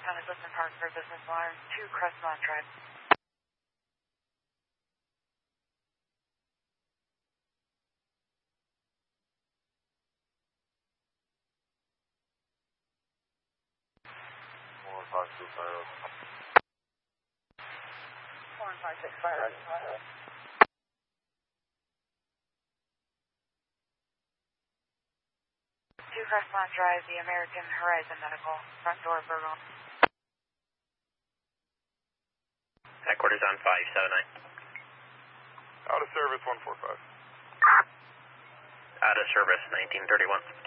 Town Assistant Park for Business Alarm 2 Crestmont Drive. One five six fire. 156 Fire. 2 Crestmont Drive, the American Horizon Medical, front door Virgo. Headquarters on 579. Out of service 145. Out of service 1931.